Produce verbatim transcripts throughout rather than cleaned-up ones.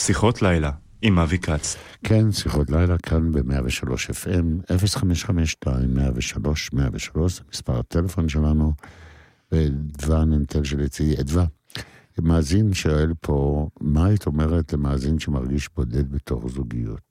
שיחות לילה עם אבי כץ. כן, שיחות לילה כאן ב-מאה ושלוש אף אם, אפס חמש חמש שתיים מאה ושלוש מאה ושלוש, מספר הטלפון שלנו, ודווה ננטל של יציא. אדווה, מאזין שואל פה, מה היית אומרת למאזין שמרגיש בודד בתור זוגיות?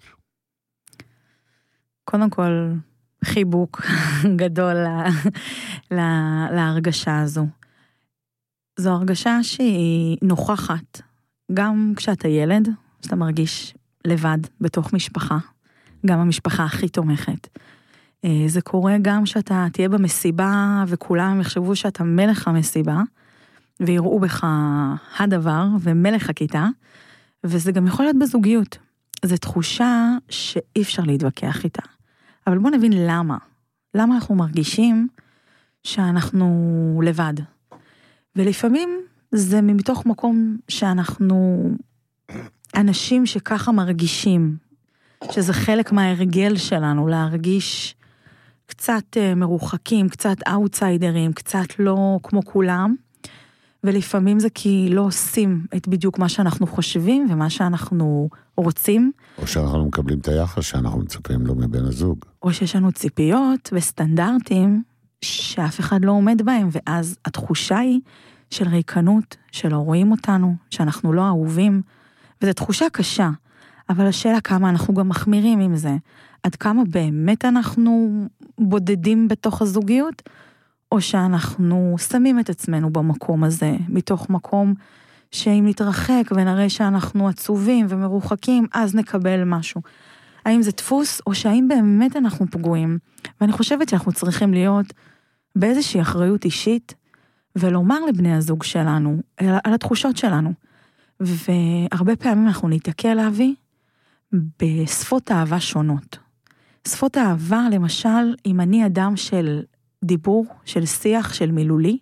קודם כל, חיבוק גדול לה, לה, להרגשה הזו. זו הרגשה שהיא נוכחת, גם כשאתה ילד, שאתה מרגיש לבד בתוך משפחה, גם המשפחה הכי תומכת. זה קורה גם שאתה תהיה במסיבה, וכולם יחשבו שאתה מלך המסיבה, ויראו בך הדבר, ומלך הכיתה, וזה גם יכול להיות בזוגיות. זו תחושה שאי אפשר להתווכח איתה. אבל בואו נבין למה. למה אנחנו מרגישים שאנחנו לבד. ולפעמים זה מתוך מקום שאנחנו אנשים שככה מרגישים, שזה חלק מההרגל שלנו, להרגיש קצת מרוחקים, קצת אאוטסיידרים, קצת לא כמו כולם, ולפעמים זה כי לא עושים את בדיוק מה שאנחנו חושבים, ומה שאנחנו רוצים. או שאנחנו מקבלים את היחס שאנחנו מצפים לו מבן הזוג. או שיש לנו ציפיות וסטנדרטים, שאף אחד לא עומד בהם, ואז התחושה היא של ריקנות, שלא רואים אותנו, שאנחנו לא אהובים, וזו תחושה קשה, אבל השאלה כמה אנחנו גם מחמירים עם זה, עד כמה באמת אנחנו בודדים בתוך הזוגיות, או שאנחנו שמים את עצמנו במקום הזה, מתוך מקום שאם נתרחק ונראה שאנחנו עצובים ומרוחקים, אז נקבל משהו. האם זה דפוס, או שהאם באמת אנחנו פגועים? ואני חושבת שאנחנו צריכים להיות באיזושהי אחריות אישית, ולומר לבני הזוג שלנו, על, על התחושות שלנו. והרבה פעמים אנחנו ניתקל להביא בשפות אהבה שונות. שפות אהבה, למשל, אם אני אדם של דיבור, של שיח, של מילולי,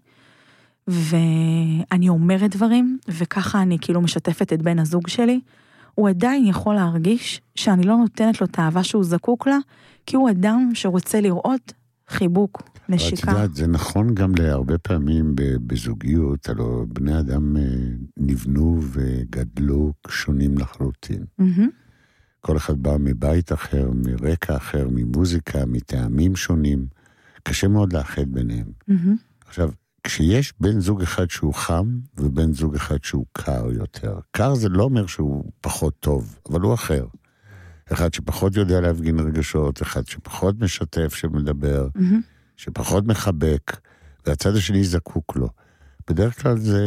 ואני אומרת דברים, וככה אני כאילו משתפת את בן הזוג שלי, הוא עדיין יכול להרגיש שאני לא נותנת לו את האהבה שהוא זקוק לה, כי הוא אדם שרוצה לראות חיבוק, נשיקה. את יודעת, זה נכון גם להרבה פעמים בזוגיות, הלוא בני אדם נבנו וגדלו שונים לחלוטין. Mm-hmm. כל אחד בא מבית אחר, מרקע אחר, ממוזיקה, מטעמים שונים. קשה מאוד לאחד ביניהם. Mm-hmm. עכשיו, כשיש בן זוג אחד שהוא חם, ובן זוג אחד שהוא קר יותר. קר זה לא אומר שהוא פחות טוב, אבל הוא אחר. אחד שפחות יודע להפגין רגשות, אחד שפחות משתף, שמדבר, Mm-hmm. שפחות מחבק, והצד השני זקוק לו. בדרך כלל זה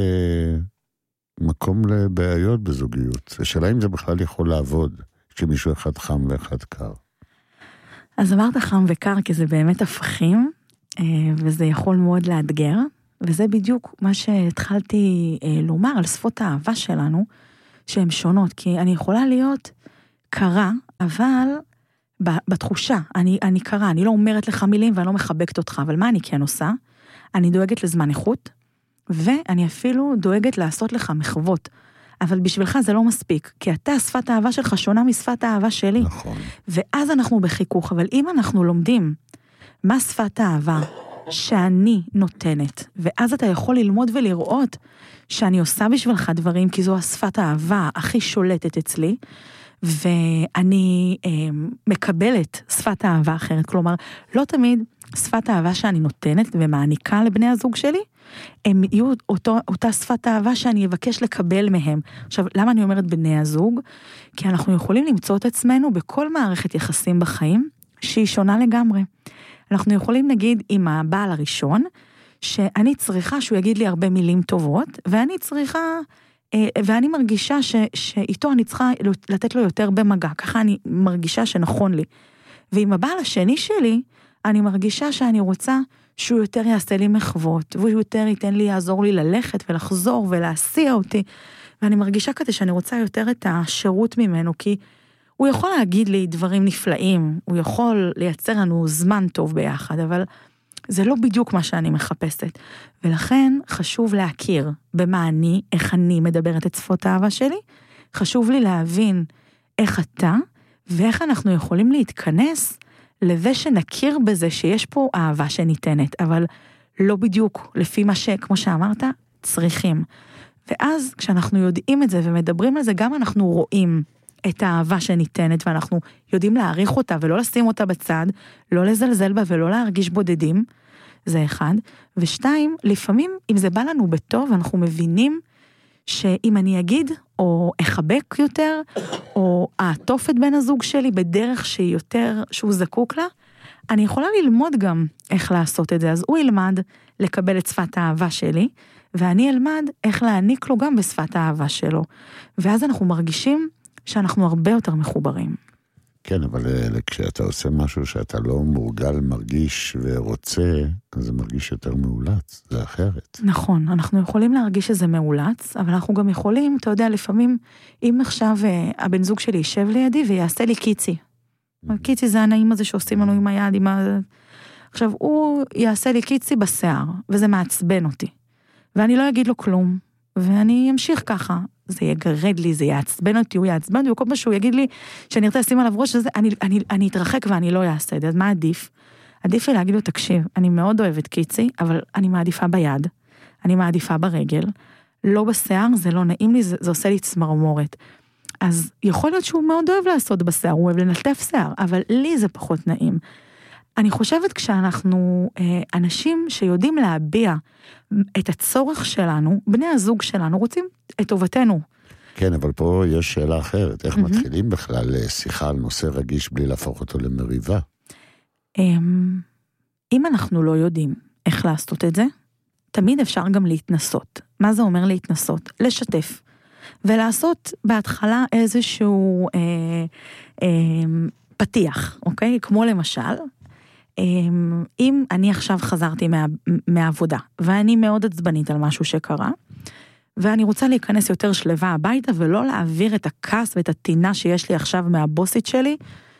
מקום לבעיות בזוגיות. השאלה אם זה בכלל יכול לעבוד, כשמישהו אחד חם ואחד קר. אז אמרת חם וקר, כי זה באמת הפכים, וזה יכול מאוד לאתגר, וזה בדיוק מה שהתחלתי לומר על שפות האהבה שלנו, שהן שונות, כי אני יכולה להיות קרה, אבל בתחושה, אני, אני קרה, אני לא אומרת לך מילים ואני לא מחבקת אותך, אבל מה אני כן עושה? אני דואגת לזמן איכות, ואני אפילו דואגת לעשות לך מחוות, אבל בשבילך זה לא מספיק, כי אתה, שפת האהבה שלך שונה משפת האהבה שלי. נכון. ואז אנחנו בחיכוך, אבל אם אנחנו לומדים מה שפת האהבה שאני נותנת, ואז אתה יכול ללמוד ולראות שאני עושה בשבילך דברים, כי זו השפת האהבה הכי שולטת אצלי, ואני אה, מקבלת שפת האהבה אחרת, כלומר, לא תמיד שפת האהבה שאני נותנת ומעניקה לבני הזוג שלי, הם יהיו אותו, אותה שפת האהבה שאני אבקש לקבל מהם. עכשיו, למה אני אומרת בני הזוג? כי אנחנו יכולים למצוא את עצמנו בכל מערכת יחסים בחיים, שהיא שונה לגמרי. אנחנו יכולים נגיד עם הבעל הראשון, שאני צריכה שהוא יגיד לי הרבה מילים טובות, ואני צריכה, ואני מרגישה ש, שאיתו אני צריכה לתת לו יותר במגע, ככה אני מרגישה שנכון לי. ועם הבעל השני שלי, אני מרגישה שאני רוצה שהוא יותר יעשה לי מחוות, והוא יותר ייתן לי, יעזור לי ללכת ולחזור ולהסיע אותי, ואני מרגישה כזה שאני רוצה יותר את השירות ממנו, כי הוא יכול להגיד לי דברים נפלאים, הוא יכול לייצר לנו זמן טוב ביחד, אבל זה לא בדיוק מה שאני מחפשת, ולכן חשוב להכיר במה אני, איך אני מדברת את שפות האהבה שלי, חשוב לי להבין איך אתה, ואיך אנחנו יכולים להתכנס לזה שנכיר בזה שיש פה אהבה שניתנת, אבל לא בדיוק לפי מה שכמו שאמרת, צריכים. ואז כשאנחנו יודעים את זה ומדברים על זה, גם אנחנו רואים את האהבה שניתנת, ואנחנו יודעים להעריך אותה ולא לשים אותה בצד, לא לזלזל בה ולא להרגיש בודדים, זה אחד. ושתיים, לפעמים אם זה בא לנו בטוב, אנחנו מבינים שאם אני אגיד או אחבק יותר, או אעטוף את בן הזוג שלי בדרך שהיא יותר, שהוא זקוק לה, אני יכולה ללמוד גם איך לעשות את זה. אז הוא ילמד לקבל את שפת האהבה שלי, ואני אלמד איך להעניק לו גם בשפת האהבה שלו. ואז אנחנו מרגישים שאנחנו הרבה יותר מחוברים. כן, אבל כשאתה עושה משהו שאתה לא מורגל, מרגיש ורוצה, אז זה מרגיש יותר מאולץ, זה אחרת. נכון, אנחנו יכולים להרגיש שזה מאולץ, אבל אנחנו גם יכולים, אתה יודע, לפעמים, אם עכשיו הבן זוג שלי יישב לידי ויעשה לי קיצי. קיצי זה הנעים הזה שעושים לנו עם היד, עם ה... עכשיו, הוא יעשה לי קיצי בשיער, וזה מעצבן אותי. ואני לא אגיד לו כלום, ואני אמשיך ככה. זה יגרד לי, זה יעצבן אותי, הוא יעצבן אותי, וכל מה שהוא יגיד לי, שאני ארצה לשים עליו ראש, הזה, אני, אני, אני אתרחק ואני לא אעשה את זה. אז מה עדיף? עדיף לי להגיד לו, תקשיב, אני מאוד אוהבת קיצי, אבל אני מעדיפה ביד, אני מעדיפה ברגל, לא בשיער, זה לא נעים לי, זה, זה עושה לי צמרמורת. אז יכול להיות שהוא מאוד אוהב לעשות בשיער, הוא אוהב לנטף שיער, אבל לי זה פחות נעים. אני חושבת כשאנחנו אנשים שיודעים להביע את הצורך שלנו, בני הזוג שלנו רוצים את טובתנו. כן, אבל פה יש שאלה אחרת, איך מתחילים בכלל שיחה על נושא רגיש בלי להפוך אותו למריבה? אם אנחנו לא יודעים איך לעשות את זה, תמיד אפשר גם להתנסות. מה זה אומר להתנסות? לשתף. ולעשות בהתחלה איזשהו אה, אה, פתיח, אוקיי? כמו למשל, אם אני עכשיו חזרתי מה, מהעבודה, ואני מאוד עצבנית על משהו שקרה, ואני רוצה להיכנס יותר שלווה הביתה, ולא להעביר את הכעס ואת התינה שיש לי עכשיו מהבוסית שלי,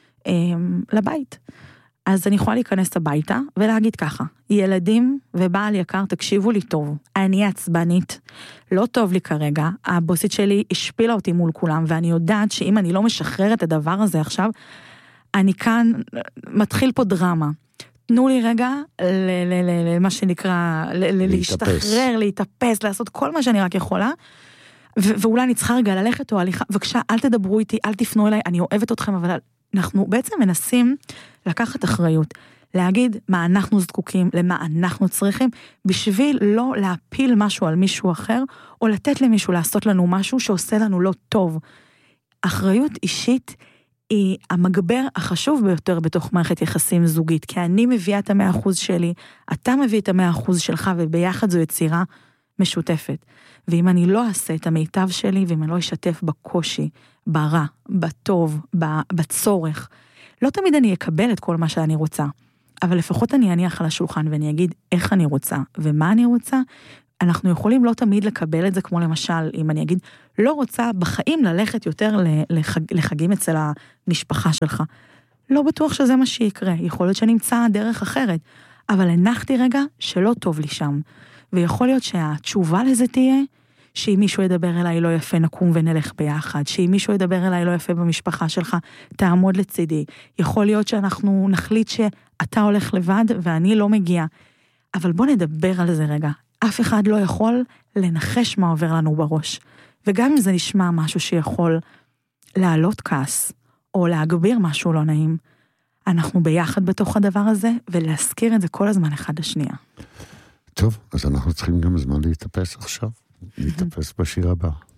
לבית. אז אני יכולה להיכנס הביתה, ולהגיד ככה, ילדים ובעל יקר, תקשיבו לי טוב, אני עצבנית, לא טוב לי כרגע, הבוסית שלי השפילה אותי מול כולם, ואני יודעת שאם אני לא משחרר את הדבר הזה עכשיו, אני כאן, מתחיל פה דרמה. תנו לי רגע, למה שנקרא, להשתחרר, להתאפס, לעשות כל מה שאני רק יכולה, ואולי אני צריכה רגע ללכת או הליכה, בבקשה, אל תדברו איתי, אל תפנו אליי, אני אוהבת אתכם, אבל אנחנו בעצם מנסים לקחת אחריות, להגיד מה אנחנו זקוקים, למה אנחנו צריכים, בשביל לא להפיל משהו על מישהו אחר, או לתת למישהו לעשות לנו משהו שעושה לנו לא טוב. אחריות אישית היא המגבר החשוב ביותר בתוך מערכת יחסים זוגית, כי אני מביאה את המאה אחוז שלי, אתה מביא את המאה אחוז שלך, וביחד זו יצירה משותפת. ואם אני לא אעשה את המיטב שלי, ואם אני לא אשתף בקושי, ברע, בטוב, בצורך, לא תמיד אני אקבל את כל מה שאני רוצה, אבל לפחות אני אניח על השולחן, ואני אגיד איך אני רוצה, ומה אני רוצה, אנחנו יכולים לא תמיד לקבל את זה, כמו למשל, אם אני אגיד, לא רוצה בחיים ללכת יותר לחג, לחגים אצל המשפחה שלך. לא בטוח שזה מה שיקרה, יכול להיות שנמצא דרך אחרת, אבל הנחתי רגע שלא טוב לי שם. ויכול להיות שהתשובה לזה תהיה, שאם מישהו ידבר אליי לא יפה נקום ונלך ביחד, שאם מישהו ידבר אליי לא יפה במשפחה שלך, תעמוד לצידי. יכול להיות שאנחנו נחליט שאתה הולך לבד ואני לא מגיע. אבל בוא נדבר על זה רגע. אף אחד לא יכול לנחש מה עובר לנו בראש. וגם אם זה נשמע משהו שיכול להעלות כעס, או להגביר משהו לא נעים, אנחנו ביחד בתוך הדבר הזה, ולהזכיר את זה כל הזמן אחד לשנייה. טוב, אז אנחנו צריכים גם זמן להתאפס עכשיו. להתאפס בשיר הבא.